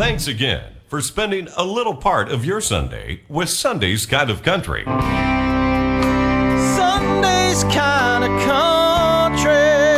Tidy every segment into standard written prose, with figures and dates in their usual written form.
Thanks again for spending a little part of your Sunday with Sunday's Kind of Country. Sunday's Kind of Country.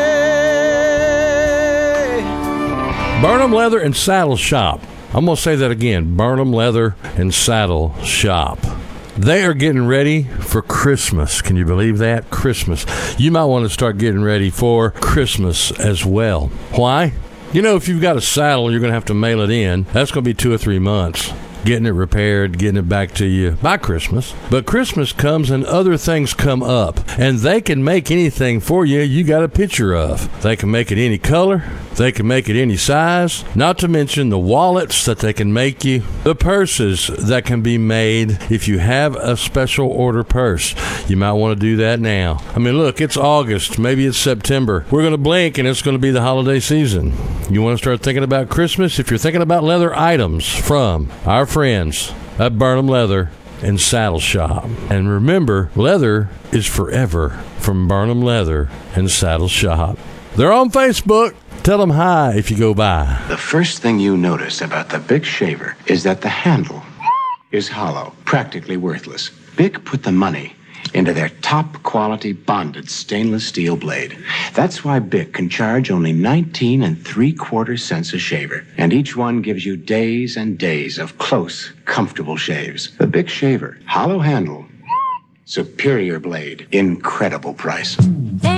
Burnham Leather and Saddle Shop. I'm going to say that again. Burnham Leather and Saddle Shop. They are getting ready for Christmas. Can you believe that? Christmas. You might want to start getting ready for Christmas as well. Why? You know, if you've got a saddle, you're going to have to mail it in. That's going to be 2 or 3 months. Getting it repaired, getting it back to you by Christmas. But Christmas comes and other things come up. And they can make anything for you you got a picture of. They can make it any color. They can make it any size. Not to mention the wallets that they can make you. The purses that can be made if you have a special order purse. You might want to do that now. I mean, look, it's August. Maybe it's September. We're going to blink and it's going to be the holiday season. You want to start thinking about Christmas? If you're thinking about leather items from our friends at Burnham Leather and Saddle Shop. And remember, leather is forever from Burnham Leather and Saddle Shop. They're on Facebook. Tell them hi if you go by. The first thing you notice about the Bic shaver is that the handle is hollow, practically worthless. Bic put the money into their top-quality bonded stainless steel blade. That's why Bic can charge only 19 3/4 cents a shaver, and each one gives you days and days of close, comfortable shaves. The Bic shaver, hollow handle, superior blade, incredible price.